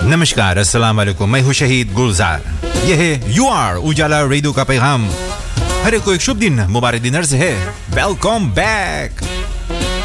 नमस्कार, अस्सलाम वालेकुम। मैं हूँ शहीद गुलजार। यह है यू आर उजाला रेडियो का पैगाम। हर एक को एक शुभ दिन, मुबारक दिन अर्ज है। Welcome back.